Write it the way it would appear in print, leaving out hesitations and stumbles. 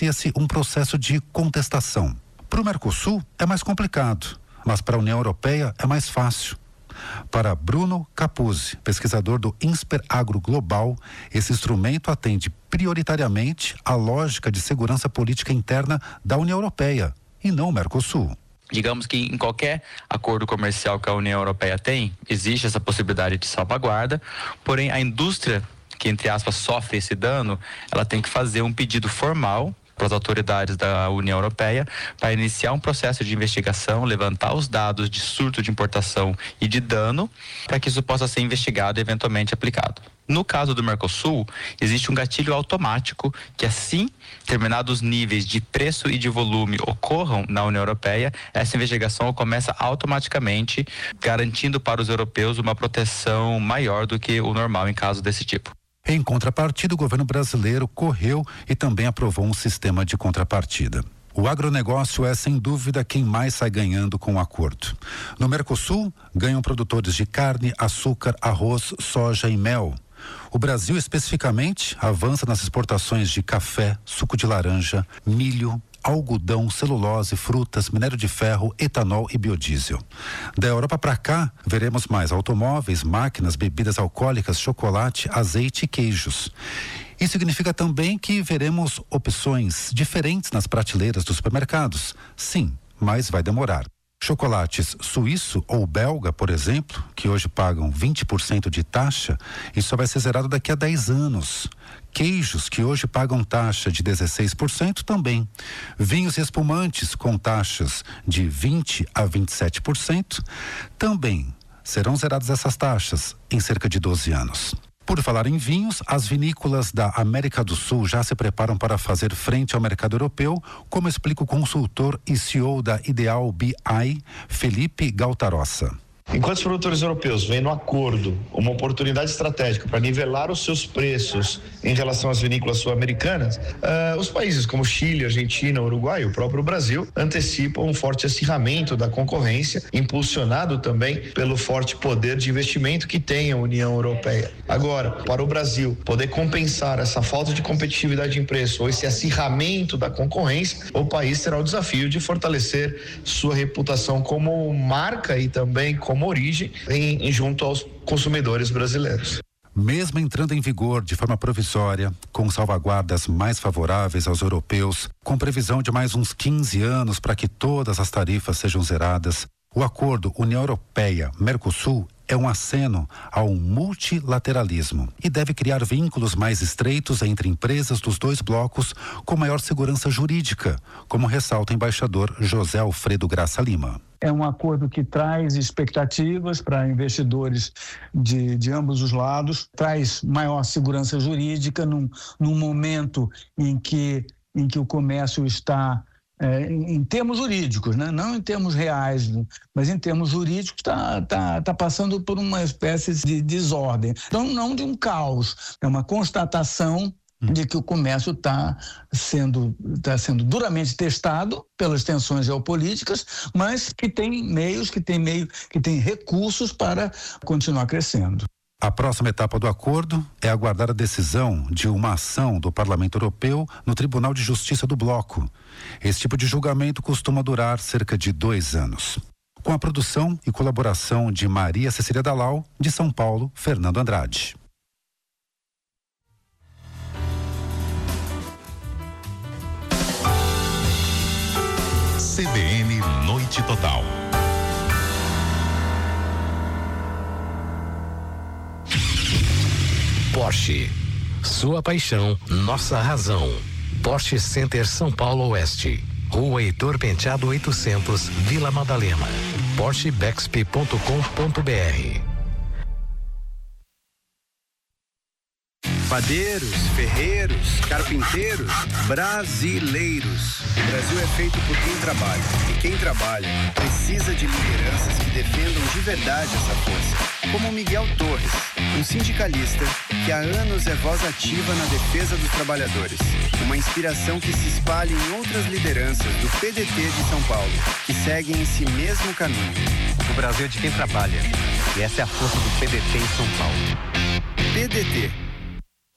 inicia-se um processo de contestação. Para o Mercosul é mais complicado, mas para a União Europeia é mais fácil. Para Bruno Capuzzi, pesquisador do INSPER Agro Global, esse instrumento atende prioritariamente à lógica de segurança política interna da União Europeia e não o Mercosul. Digamos que em qualquer acordo comercial que a União Europeia tem, existe essa possibilidade de salvaguarda, porém a indústria que, entre aspas, sofre esse dano, ela tem que fazer um pedido formal para as autoridades da União Europeia para iniciar um processo de investigação, levantar os dados de surto de importação e de dano, para que isso possa ser investigado e eventualmente aplicado. No caso do Mercosul, existe um gatilho automático que, assim determinados níveis de preço e de volume ocorram na União Europeia, essa investigação começa automaticamente, garantindo para os europeus uma proteção maior do que o normal em casos desse tipo. Em contrapartida, o governo brasileiro correu e também aprovou um sistema de contrapartida. O agronegócio é, sem dúvida, quem mais sai ganhando com o acordo. No Mercosul, ganham produtores de carne, açúcar, arroz, soja e mel. O Brasil, especificamente, avança nas exportações de café, suco de laranja, milho, algodão, celulose, frutas, minério de ferro, etanol e biodiesel. Da Europa para cá, veremos mais automóveis, máquinas, bebidas alcoólicas, chocolate, azeite e queijos. Isso significa também que veremos opções diferentes nas prateleiras dos supermercados. Sim, mas vai demorar. Chocolates suíço ou belga, por exemplo, que hoje pagam 20% de taxa, isso só vai ser zerado daqui a 10 anos. Queijos, que hoje pagam taxa de 16% também. Vinhos e espumantes com taxas de 20% a 27% também serão zeradas essas taxas em cerca de 12 anos. Por falar em vinhos, as vinícolas da América do Sul já se preparam para fazer frente ao mercado europeu, como explica o consultor e CEO da Ideal BI, Felipe Galtarossa. Enquanto os produtores europeus veem no acordo uma oportunidade estratégica para nivelar os seus preços em relação às vinícolas sul-americanas, os países como Chile, Argentina, Uruguai e o próprio Brasil antecipam um forte acirramento da concorrência, impulsionado também pelo forte poder de investimento que tem a União Europeia. Agora, para o Brasil poder compensar essa falta de competitividade em preço ou esse acirramento da concorrência, o país terá o desafio de fortalecer sua reputação como marca e também como origem junto aos consumidores brasileiros. Mesmo entrando em vigor de forma provisória, com salvaguardas mais favoráveis aos europeus, com previsão de mais uns 15 anos para que todas as tarifas sejam zeradas, o acordo União Europeia-Mercosul é um aceno ao multilateralismo e deve criar vínculos mais estreitos entre empresas dos dois blocos com maior segurança jurídica, como ressalta o embaixador José Alfredo Graça Lima. É um acordo que traz expectativas para investidores de ambos os lados, traz maior segurança jurídica num momento em que o comércio está, em termos jurídicos, né? Não em termos reais, mas em termos jurídicos está passando por uma espécie de desordem. Então, não de um caos, é uma constatação de que o comércio está sendo duramente testado pelas tensões geopolíticas, mas que tem meios, que tem recursos para continuar crescendo. A próxima etapa do acordo é aguardar a decisão de uma ação do Parlamento Europeu no Tribunal de Justiça do Bloco. Esse tipo de julgamento costuma durar cerca de 2 anos. Com a produção e colaboração de Maria Cecília Dalal, de São Paulo, Fernando Andrade. CBN Noite Total. Porsche. Sua paixão, nossa razão. Porsche Center São Paulo Oeste. Rua Heitor Penteado 800, Vila Madalena. PorscheBexp.com.br. Padeiros, ferreiros, carpinteiros, brasileiros. O Brasil é feito por quem trabalha. E quem trabalha precisa de lideranças que defendam de verdade essa força. Como Miguel Torres, um sindicalista que há anos é voz ativa na defesa dos trabalhadores. Uma inspiração que se espalha em outras lideranças do PDT de São Paulo, que seguem esse mesmo caminho. O Brasil é de quem trabalha. E essa é a força do PDT em São Paulo. PDT.